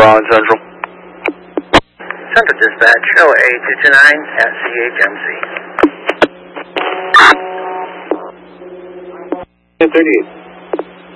on Central. Central Dispatch, OA229 at CHMC. 38.